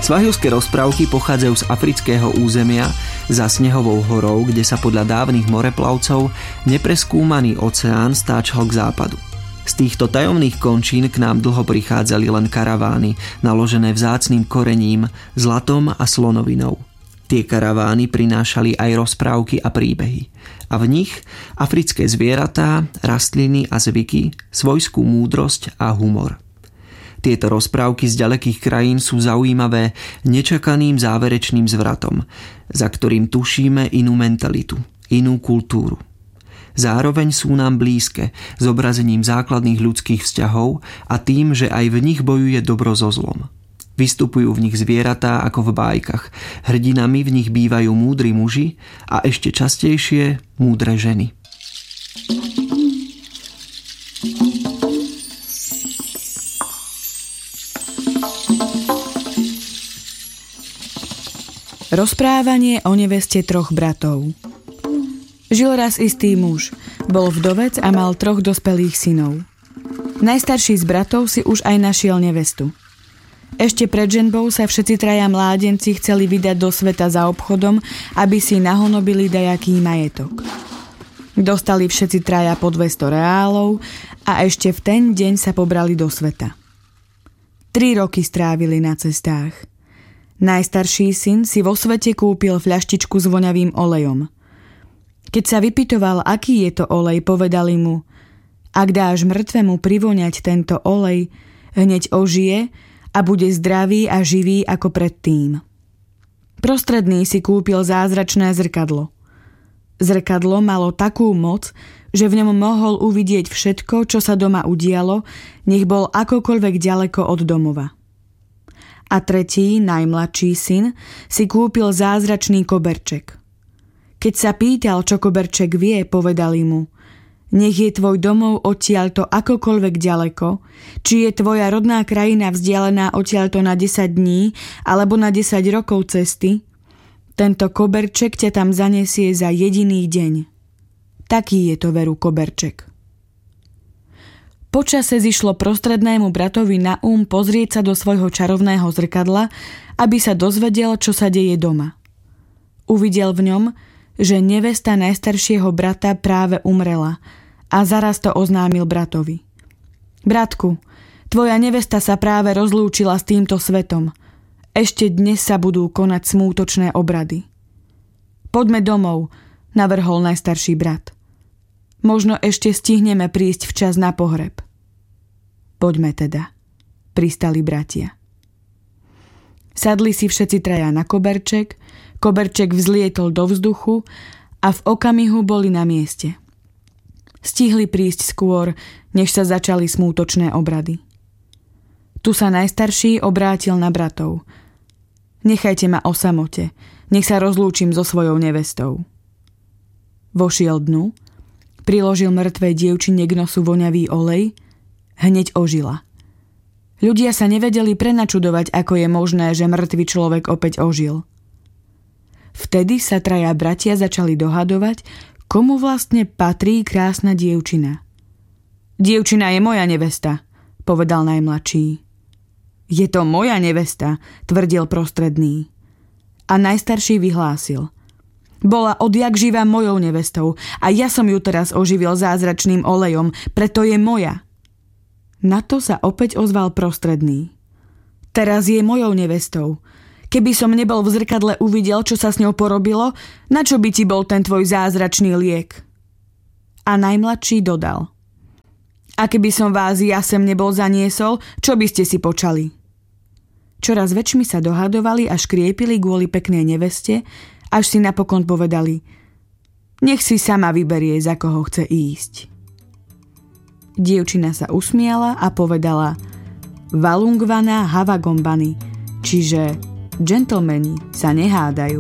Svahilské rozprávky pochádzajú z afrického územia za Snehovou horou, kde sa podľa dávnych moreplavcov nepreskúmaný oceán stáčal k západu. Z týchto tajomných končín k nám dlho prichádzali len karavány, naložené vzácnym korením, zlatom a slonovinou. Tie karavány prinášali aj rozprávky a príbehy. A v nich africké zvieratá, rastliny a zvyky, svojskú múdrosť a humor. Tieto rozprávky z ďalekých krajín sú zaujímavé nečakaným záverečným zvratom, za ktorým tušíme inú mentalitu, inú kultúru. Zároveň sú nám blízke zobrazením základných ľudských vzťahov a tým, že aj v nich bojuje dobro so zlom. Vystupujú v nich zvieratá ako v bájkach. Hrdinami v nich bývajú múdri muži a ešte častejšie múdre ženy. Rozprávanie o neveste 3 bratov. Žil raz istý muž. Bol vdovec a mal 3 dospelých synov. Najstarší z bratov si už aj našiel nevestu. Ešte pred ženbou sa všetci 3 mládenci chceli vydať do sveta za obchodom, aby si nahonobili dajaký majetok. Dostali všetci 3 po 200 reálov a ešte v ten deň sa pobrali do sveta. 3 roky strávili na cestách. Najstarší syn si vo svete kúpil fľaštičku s voňavým olejom. Keď sa vypytoval, aký je to olej, povedali mu: ak dáš mŕtvemu privoňať tento olej, hneď ožije a bude zdravý a živý ako predtým. Prostredný si kúpil zázračné zrkadlo. Zrkadlo malo takú moc, že v ňom mohol uvidieť všetko, čo sa doma udialo, nech bol akokoľvek ďaleko od domova. A tretí, najmladší syn, si kúpil zázračný koberček. Keď sa pýtal, čo koberček vie, povedali mu: nech je tvoj domov odtiaľto akokoľvek ďaleko, či je tvoja rodná krajina vzdialená odtiaľto na 10 dní alebo na 10 rokov cesty, tento koberček ťa tam zanesie za jediný deň. Taký je to veru koberček. Počase zišlo prostrednému bratovi na pozrieť sa do svojho čarovného zrkadla, aby sa dozvedel, čo sa deje doma. Uvidel v ňom, že nevesta najstaršieho brata práve umrela a zaraz to oznámil bratovi. Bratku, tvoja nevesta sa práve rozlúčila s týmto svetom. Ešte dnes sa budú konať smútočné obrady. Poďme domov, navrhol najstarší brat. Možno ešte stihneme prísť včas na pohreb. Poďme teda, pristali bratia. Sadli si všetci 3 na koberček, koberček vzlietol do vzduchu a v okamihu boli na mieste. Stihli prísť skôr, než sa začali smútočné obrady. Tu sa najstarší obrátil na bratov. Nechajte ma o samote, nech sa rozlúčim so svojou nevestou. Vošiel dnu, priložil mŕtvej dievčine k nosu voňavý olej, hneď ožila. Ľudia sa nevedeli prenačudovať, ako je možné, že mŕtvy človek opäť ožil. Vtedy sa 3 bratia začali dohadovať, komu vlastne patrí krásna dievčina. Dievčina je moja nevesta, povedal najmladší. Je to moja nevesta, tvrdil prostredný. A najstarší vyhlásil: bola odjak živa mojou nevestou a ja som ju teraz oživil zázračným olejom, preto je moja. Na to sa opäť ozval prostredný. Teraz je mojou nevestou. Keby som nebol v zrkadle uvidel, čo sa s ňou porobilo, na čo by ti bol ten tvoj zázračný liek? A najmladší dodal: a keby som vás ja sem nebol zaniesol, čo by ste si počali? Čoraz väčšmi sa dohadovali a škriepili kvôli peknej neveste, až si napokon povedali: nech si sama vyberie, za koho chce ísť. Dievčina sa usmiala a povedala: Valungvana Havagombany, čiže džentlmeni sa nehádajú.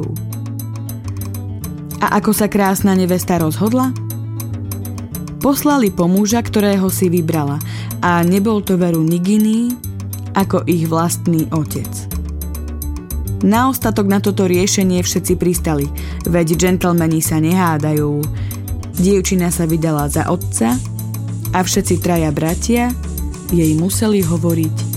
A ako sa krásna nevesta rozhodla? Poslali po muža, ktorého si vybrala, a nebol to veru nik iný ako ich vlastný otec. Na ostatok na toto riešenie všetci pristali, veď džentlmeni sa nehádajú. Dievčina sa vydala za otca a všetci 3 bratia jej museli hovoriť